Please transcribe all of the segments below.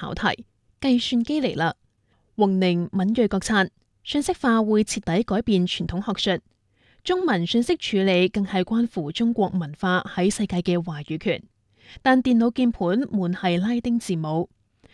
考題，計算機嚟啦。王寧敏銳覺察，信息化會徹底改變傳統學術，中文信息處理更係關乎中國文化喺世界嘅話語權。但電腦鍵盤滿係拉丁字母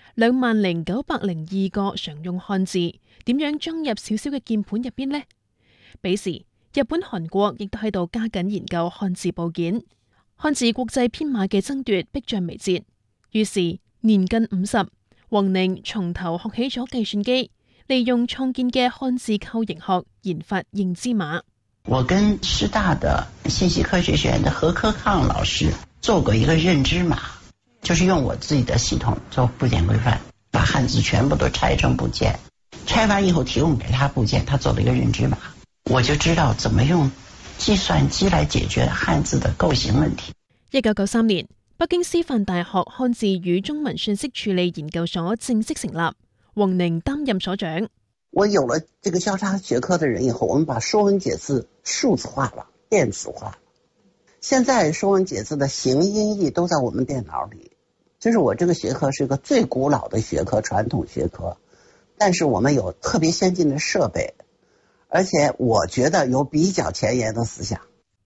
，20,902個常用漢字，點樣裝入小小嘅鍵盤入邊呢？彼時，日本、韓國亦都喺度加緊研究漢字部件，漢字國際編碼嘅爭奪迫在眉睫。於是年近50，王寧從頭學起咗計算機，利用創建嘅漢字構形學研發認知碼。 我跟師大的信息科學學院的何科康老師做過一個認知碼，就是用我自己的系統做部件規範，把漢字全部都拆成部件，拆完以後提供給他部件，他做了一個認知碼，我就知道怎麼用計算機來解決漢字的構形問題。 1993年，北京師範大學漢字與中文信息處理研究所正式成立，王寧擔任所長。 我有了這個交叉學科的人以後，我們把說文解字數字化了，電子化了。現在說文解字的形音義都在我們電腦裡，就是我這個學科是一個最古老的學科，傳統學科，但是我們有特別先進的設備，而且我覺得有比較前沿的思想。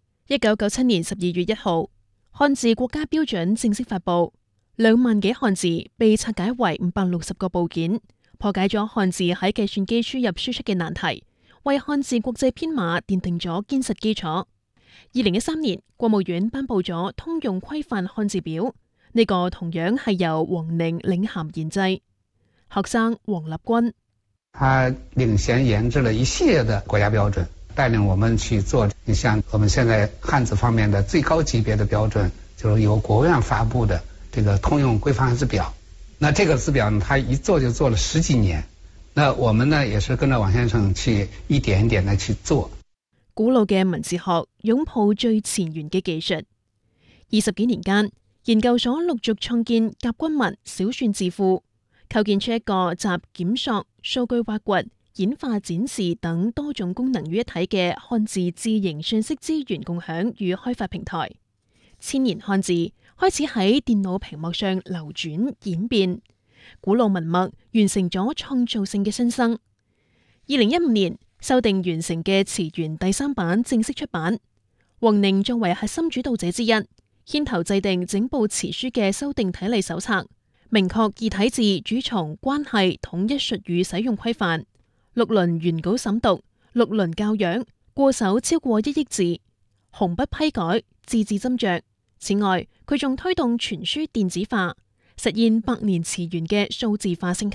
1997年12月1號，漢字國家標準正式發布，2萬幾漢字被拆解為560個部件，破解咗漢字喺計算機輸入輸出嘅難題，為漢字國際編碼奠定咗堅實基礎。2013年，國務院頒布咗通用規範漢字表，呢個同樣係由王寧領銜研製。學生王立軍， 他領銜研製了一系列的國家標準，帶領我們去做。你像我們現在漢字方面的最高級別的標準，就是由國務院發布的這個通用規範漢字表。那這個字表呢，他一做就做了10幾年。那我們呢，也是跟着王先生去一點一點的去做。 古老嘅文字學擁抱最前沿嘅技術。20幾年間，研究所陸續創建甲骨文小篆字庫，構建出一個集檢索、數據挖掘、演化展示等多種功能於一體嘅漢字字形信息資源共享與開發平台。千年漢字開始喺電腦屏幕上流轉演變，古老文墨完成咗創造性嘅新生。2015年，修訂完成嘅詞源第3版正式出版。王寧作為核心主導者之一，牽頭制定整部詞書嘅修訂體例手冊，明確異體字主從關係統一術語使用規範，6輪原稿審讀，6輪校樣，過手超過1億字，紅筆批改，字字斟酌。此外，佢仲推動全書電子化，實現百年詞源嘅數字化升級。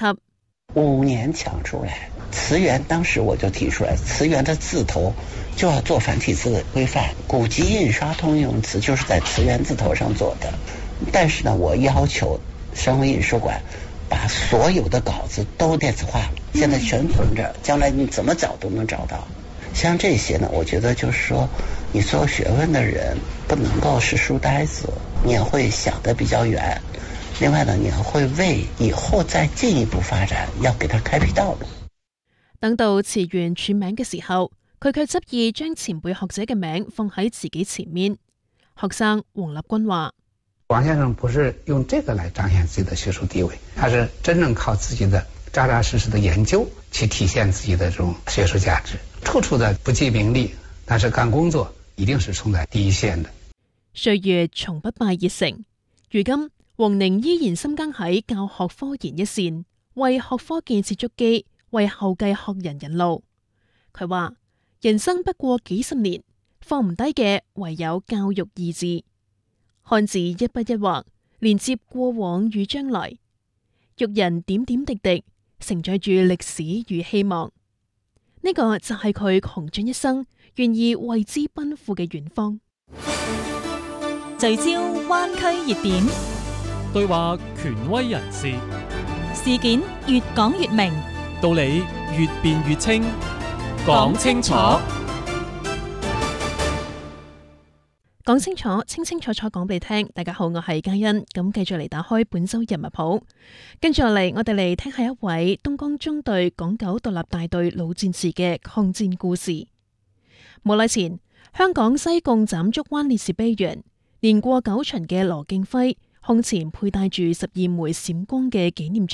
5年搶出來，詞源當時我就提出來，詞源的字頭就要做繁體字的規範，古籍印刷通用詞就是在詞源字頭上做的。但是呢，我要求商務印書館把所有的稿子都電子化了，現在全存着，將來你怎麼找都能找到。像這些呢，我覺得就是說，你做學問的人不能夠是書呆子，你也會想得比較遠。另外呢，你要會為以後再進一步發展，要給他開闢道路。 等到詞源署名嘅時候，佢卻執意將前輩學者嘅名放喺自己前面。學生王立軍話： 王先生不是用這個來彰顯自己的學術地位，他是真正靠自己的扎扎實實的研究去體現自己的這種學術價值。處處的不計名利，但是幹工作一定是衝在第一線的。 歲月從不敗熱誠，如今王寧依然深耕喺教學科研一線，為學科建設築基，為後繼學人引路。佢話：人生不過幾十年，放唔低嘅唯有教育二字。漢字一筆一畫，連接過往與將來，育人點點滴滴，承載住歷史與希望。呢個就係佢窮盡一生，願意為之奔赴嘅遠方。 聚焦灣區熱點， 對話權威人士， 事件越講越明， 道理越辯越清，講清楚， 講清楚，清清楚楚講俾你聽。大家好，我係嘉欣，咁繼續嚟打開本周人物譜，跟住落嚟，我哋嚟聽下一位東江中隊港九獨立大隊老戰士嘅抗戰故事。冇耐前，香港西貢斬竹灣烈士碑園，年過9旬嘅羅敬輝胸前佩戴住12枚閃光嘅紀念